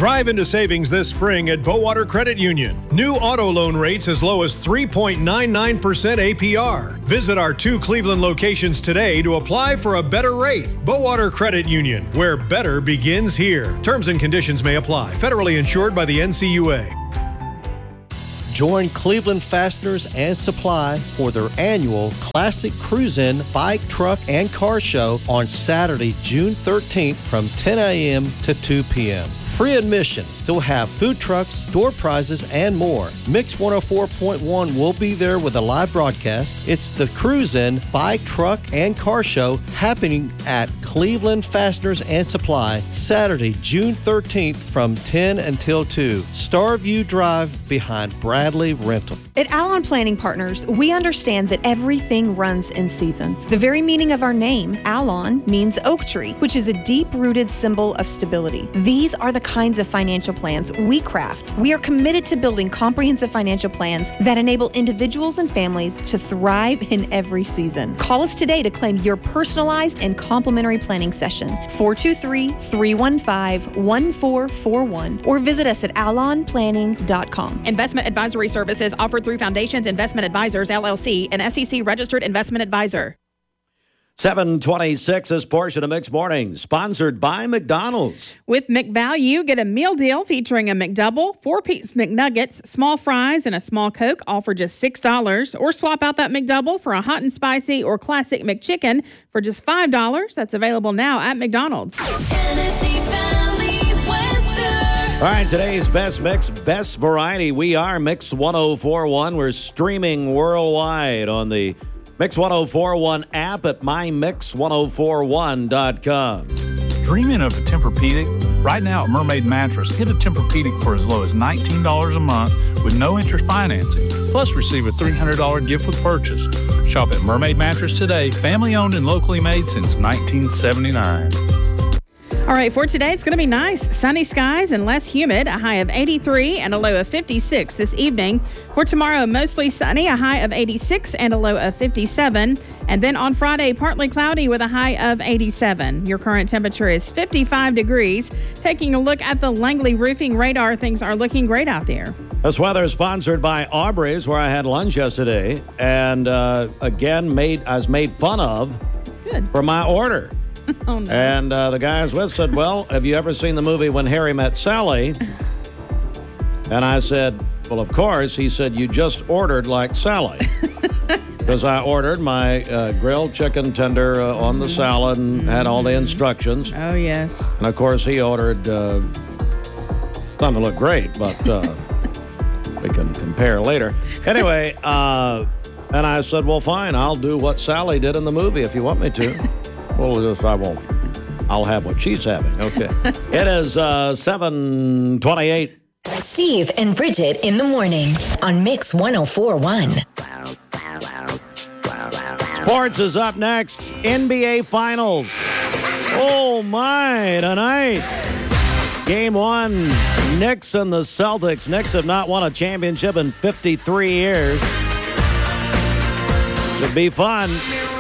Drive into savings this spring at Bowater Credit Union. New auto loan rates as low as 3.99% APR. Visit our 2 Cleveland locations today to apply for a better rate. Bowater Credit Union, where better begins here. Terms and conditions may apply. Federally insured by the NCUA. Join Cleveland Fasteners and Supply for their annual Classic Cruise-In Bike, Truck, and Car Show on Saturday, June 13th from 10 a.m. to 2 p.m. Free admission. They'll have food trucks, door prizes, and more. Mix 104.1 will be there with a live broadcast. It's the Cruise-In Bike, Truck, and Car Show happening at Cleveland Fasteners and Supply, Saturday, June 13th from 10 until 2. Starview Drive behind Bradley Rental. At Alon Planning Partners, we understand that everything runs in seasons. The very meaning of our name, Alon, means oak tree, which is a deep-rooted symbol of stability. These are the kinds of financial plans we craft. We are committed to building comprehensive financial plans that enable individuals and families to thrive in every season. Call us today to claim your personalized and complimentary planning session, 423-315-1441, or visit us at alonplanning.com. Investment advisory services offered through Foundations Investment Advisors, LLC, an SEC-registered investment advisor. 7:26 is portion of Mixed Morning, sponsored by McDonald's. With McValue, get a meal deal featuring a McDouble, 4-piece McNuggets, small fries, and a small Coke, all for just $6. Or swap out that McDouble for a hot and spicy or classic McChicken for just $5. That's available now at McDonald's. All right, today's best mix, best variety. We are Mix 1041. We're streaming worldwide on the Mix 1041 app at mymix1041.com. Dreaming of a Tempur-Pedic? Right now at Mermaid Mattress, get a Tempur-Pedic for as low as $19 a month with no interest financing. Plus, receive a $300 gift with purchase. Shop at Mermaid Mattress today, family owned and locally made since 1979. All right, for today, it's going to be nice. Sunny skies and less humid, a high of 83 and a low of 56 this evening. For tomorrow, mostly sunny, a high of 86 and a low of 57. And then on Friday, partly cloudy with a high of 87. Your current temperature is 55 degrees. Taking a look at the Langley Roofing radar, things are looking great out there. This weather is sponsored by Aubrey's, where I had lunch yesterday. And again, I was made fun of for my order. Oh, no. And the guy I was with said, well, have you ever seen the movie When Harry Met Sally? And I said, well, of course. He said, you just ordered like Sally. Because I ordered my grilled chicken tender on the salad and had all the instructions. Oh, yes. And, of course, he ordered something to look great, but we can compare later. Anyway, and I said, well, fine, I'll do what Sally did in the movie if you want me to. Well, if I won't, I'll have what she's having. Okay. It is 7:28. Steve and Bridget in the morning on Mix 1041. Sports is up next. NBA Finals. Oh, my, tonight. Game 1, Knicks and the Celtics. Knicks have not won a championship in 53 years. Should be fun.